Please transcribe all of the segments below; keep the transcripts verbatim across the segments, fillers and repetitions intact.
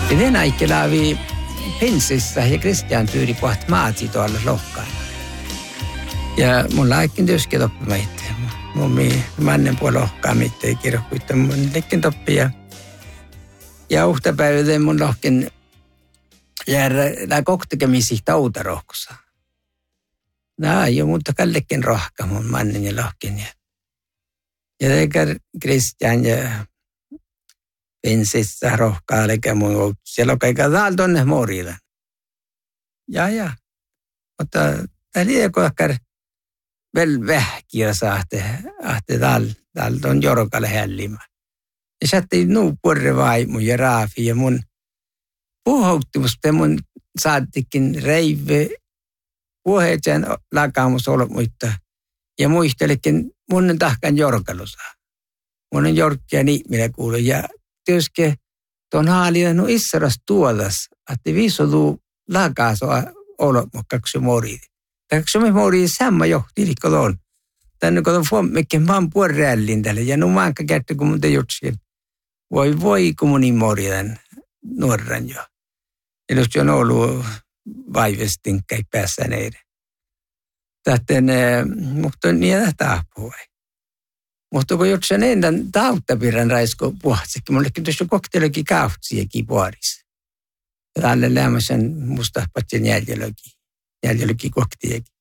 Det Venäjällä vi Pensissä ja Kristian tyyli kohta maati tuolla lohkaan. Ja mun laikin työsken oppimaita. Mun mi mannen puolella lohkaa mitään kirjoittaa mun leikin toppi. Ja, ja uhtapäivä mun lohken jäädä koktekemisiä tauta rohkossa. Nää ei ole mutta kallekin rohka mun mannen ja lohken. Ja, ja eikä Kristian ja Pensissä rohkaa, eikä mun siellä on kaiken täällä tonne morilla. Ja, ja. Mutta tämä ei ole väl vähkiä saahte, ahte täällä, täällä on jorkalle hällimä. Ja sitten nuu purre vaimu ja raafi ja mun puhuttimus, että mun saattikin reive puheetsen lakaamus ollut muita. Ja muistelikin mun tahkan jorkalusa. Mun on jorkkia niin, minä kuulun. Ja työske tuon haalina no issaras tuodas, että viisoduu lakaasua ollut kaksi moriin. Kaksi moriin samma johti, eli on. Tänne kun on fuommekin vaan puoreällin tälle, ja no maanka kättä, kun mun te jutsin. Voi voi, kun mun niin moriin nuoran jo. Ja jos on ollut vaivestinkkei päässä neiden. Täten, mutta on niin tahpua. Mutta kun jutsen endan tauttapiran raisko puhatsekin, mullekin tuossa koktelekin kautsiakin puolissa. Tälle lämmösen mustahpatsen jäljelökin, jäljelökin koktiakin.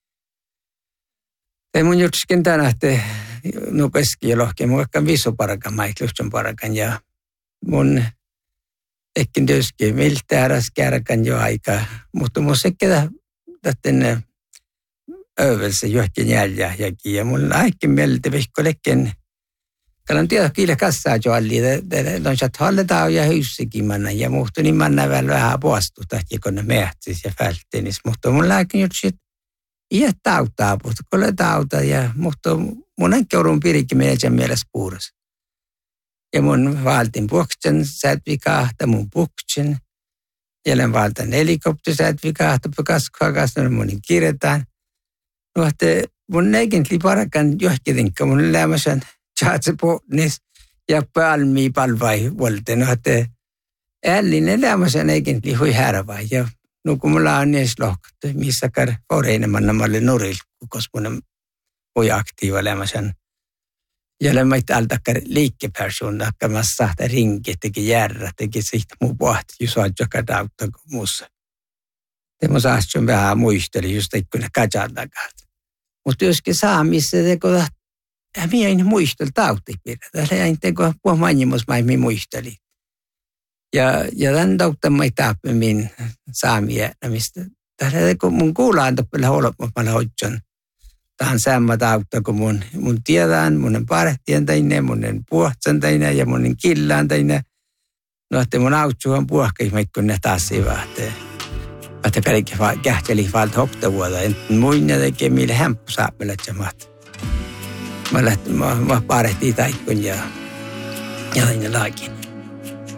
Ei mun jutskin tänä, että no keskilohkeen, mun vaikka visoparakan, maikluston parakan ja mun ekin työski miltääräs kärkan jo aika, mutta mun sekä tätten öövelse johonkin jäljäkin ja mun aikin mieltä vihkolekin. Täällä on tiedä kyllä kassaa jo alli, että on saat halletaan ja hyyssikin manna ja muhtu niin manna vielä vähän puostuta, kun ne mehtis ja fälttenis. Mutta mun lääkin jutsi, että iä tautaa, mutta kuule tauta ja muhtu mun enkeurun pirikin meidän mielessä puurassa. Ja mun valtin puhksen sätvikahta, mun puhksen. Jälleen valtan helikopter sätvikahta, kaskvakas, no mun kirjataan. No, että mun näkin parakan johkitinkka mun lämmösen tjaatse puhnis ja palmii palvai volte. No, että ällinen lämmösen näkin hui härvai. Ja no, kun mulla on niissä lohkattu, missä kar foreinemanna malle noril, koska mun voi aktiiva lämmösen. Ja lämmöit altakar liikkepersoon, akka mä sahta rinki, teki järra, teki siitä muu pohti, jos on joka tautta kuin muussa. Ja mun saastun vähän muisteli, just kun ne katsaan takaa. Mutta joskin saa, missä teko, ja minä en muistella tautipirja. Täällä ei teko, puhua manjimus, mä en muisteli. Ja, ja tämän tautta mä ei taappi min saamia, mistä täällä teko mun kuulaan toppilla olot, mutta mä hoitson. Tämä on sama tautta, kun mun, mun tiedään, mun parehtien taine, mun puhtsan taine ja mun killaan taine. No, että mun autsu on puhkais, mä kun ne taas ei vahte. Että kaikki kähteli valta hoptavuoda. En muina tekee mille hämppu saapmelet ja maat. Mä lähtin, mä, mä parehtiin taikkun ja, ja aina laakin.